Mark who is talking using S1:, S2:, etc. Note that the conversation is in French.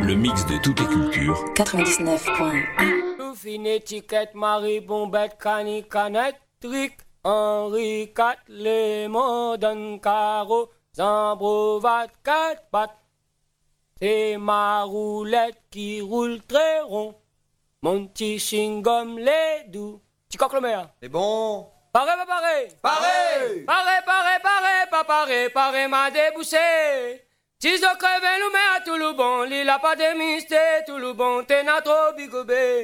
S1: Le mix de toutes les cultures.
S2: 99.1.
S3: Tout fin étiquette, Marie, bombette, cani, canette, trick, Henri IV, les modernes carreaux, Zambro, 4 pattes. C'est ma roulette qui roule très rond. Mon petit chewing-gum, les doux. Tu coques le maire.
S4: C'est bon.
S3: Paré, pas paré.
S4: Paré.
S3: Pas paré, m'a débouché. Si je crève, nous met à tout le bon. L'île a pas de mystère, tout le bon. T'es n'a trop bigobé.